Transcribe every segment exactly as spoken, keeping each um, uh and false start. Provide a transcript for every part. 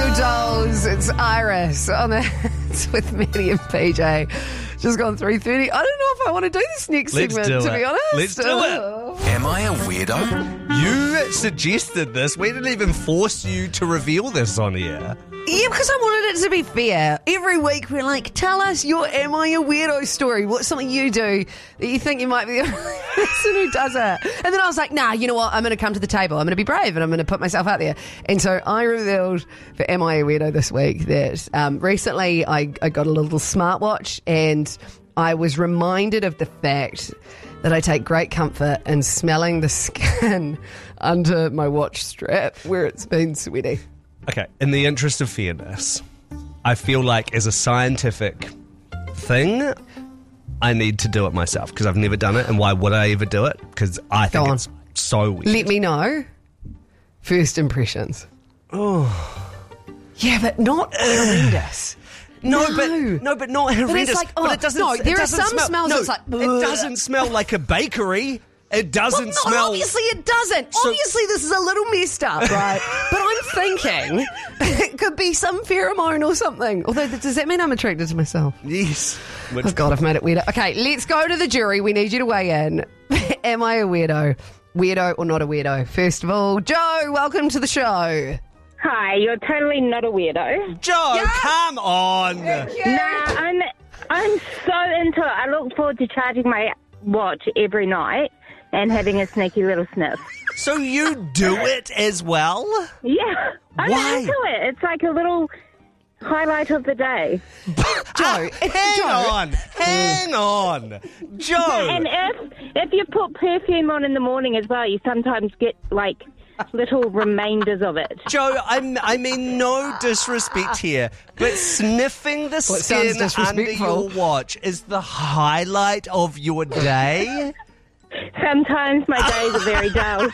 Goo Goo Dolls. It's Iris on the It's with Maddie and P J. Just gone three thirty. I don't know if I want to do this next Let's segment, do to it. be honest. Let's do Oh. it. Am I a weirdo? You suggested this. We didn't even force you to reveal this on air. Yeah, because I wanted it to be fair. Every week we're like, tell us your Am I a Weirdo story. What's something you do that you think you might be the only person who does it? And then I was like, nah, you know what? I'm going to come to the table. I'm going to be brave and I'm going to put myself out there. And so I revealed for Am I a Weirdo this week that um, recently I, I got a little smartwatch and I was reminded of the fact that I take great comfort in smelling the skin under my watch strap where it's been sweaty. Okay, in the interest of fairness, I feel like as a scientific thing, I need to do it myself because I've never done it. And why would I ever do it? Because I think Go on. it's so weird. Let me know. First impressions. Oh. Yeah, but not horrendous. No, No. but no, but not horrendous. like, but oh, it doesn't. no, it there are doesn't some smell, smells No, that's like, it ugh. doesn't smell like a bakery. It doesn't Well, no, smell. obviously it doesn't. So- obviously this is a little messed up, right? But I'm thinking it could be some pheromone or something. Although, does that mean I'm attracted to myself? Yes. Which, Oh, God, I've made it weirder. Okay, let's go to the jury. We need you to weigh in. Am I a weirdo? Weirdo or not a weirdo? First of all, Joe, welcome to the show. Hi, you're totally not a weirdo. Joe, Yeah. come on. Nah, I'm I'm so into it. I look forward to charging my watch every night and having a sneaky little sniff. So you do it as well? Yeah, I'm Why? into it. It's like a little highlight of the day. Joe, Hang Joe. on. Hang on. Joe. And if if you put perfume on in the morning as well, you sometimes get like little remainders of it. Joe, I'm, I mean no disrespect here, but sniffing the Well, it sounds skin under disrespectful. your watch is the highlight of your day? Sometimes my days are very dull.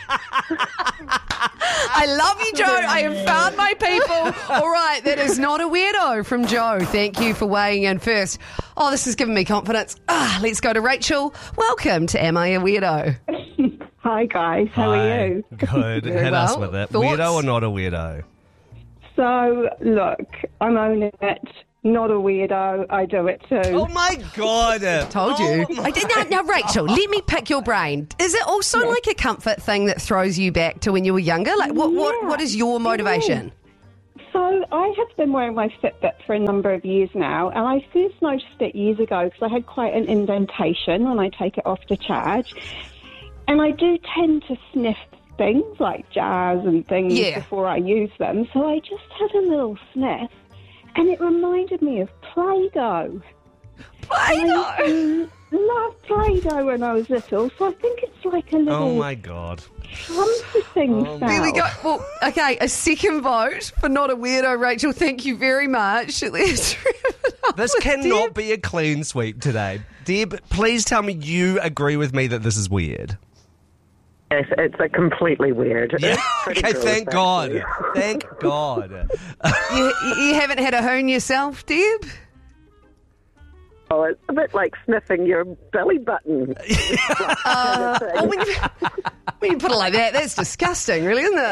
I love you, Joe. I have found my people. All right, that is not a weirdo from Joe. Thank you for weighing in first. Oh, this has given me confidence. Ah, let's go to Rachel. Welcome to Am I a Weirdo? Hi guys, how Hi. are you? Good. Very Hit us well. with it. Thoughts? Weirdo or not a weirdo? So, look, I'm owning it. Not a weirdo. I do it too. Oh my God. Told you. Oh, I did not. Now, Rachel, let me pick your brain. Is it also like a comfort thing that throws you back to when you were younger? Like, what, what, Yeah. what is your motivation? So, I have been wearing my Fitbit for a number of years now, and I first noticed it years ago because I had quite an indentation when I take it off to charge. And I do tend to sniff things like jars and things Yeah. before I use them. So I just had a little sniff, and it reminded me of Play-Doh. I Play-Doh. loved Play-Doh when I was little, so I think it's like a little Oh my God. comforting Oh, smell. There we go. Well, okay, a second vote for not a weirdo, Rachel. Thank you very much. Let's wrap it up This with cannot Deb. be a clean sweep today. Deb, please tell me you agree with me that this is weird. Yes, it's a completely weird. Yeah. It's pretty Okay, gross, thank God. actually. Thank God. You, you haven't had a hoon yourself, Deb? Oh, it's a bit like sniffing your belly button. Uh, well, when, you, when you put it like that, that's disgusting, really, isn't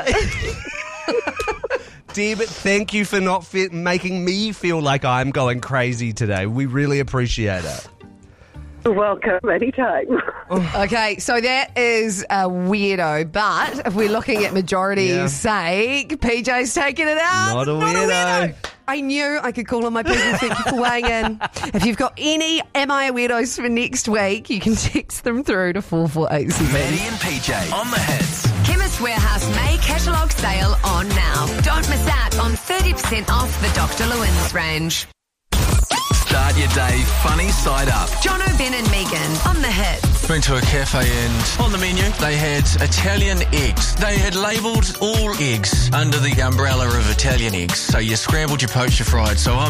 it? Deb, thank you for not fe- making me feel like I'm going crazy today. We really appreciate it. Welcome anytime. Okay, so that is a weirdo, but if we're looking at majority's Yeah. sake, P J's taking it out. Not a weirdo. I knew I could call on my people. Thank you for weighing in. If you've got any Am I a Weirdos for next week, you can text them through to four four eight seven. Maddie and P J on the hits. Chemist Warehouse May catalogue sale on now. Don't miss out on thirty percent off the Doctor Lewin's range. Start your day funny side up. John O'Ben and Megan on the hits. Went to a cafe and on the menu they had Italian eggs. They had labelled all eggs under the umbrella of Italian eggs. So you scrambled, you poached, you fried. So I'm